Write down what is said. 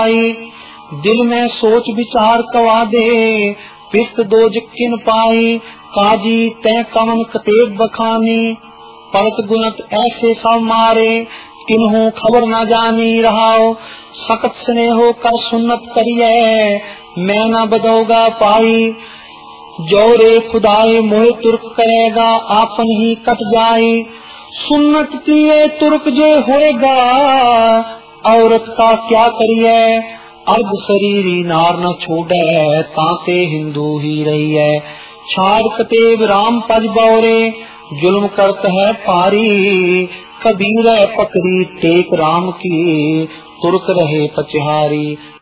दिल में सोच विचार कवा दे, पिस्त दोज किन पाई, काजी तय कवन कतेब बखानी। परत गुनत ऐसे सब मारे, किन्हू खबर न जानी रहाओ। सकत स्नेहो कर सुन्नत करिए, मैं न बदौगा पाई। जौरे खुदाए मोह तुर्क करेगा, आपन ही कट जाए। सुन्नत किए तुर्क जे होएगा, औरत का क्या करिए। अर्ध शरीरी नार न छोड़े, ताते हिंदू ही रही है। छाड़ कतेब राम पज बौरे, जुल्म करत है पारी। कबीर पकड़ी टेक राम की, तुर्क रहे पचहारी।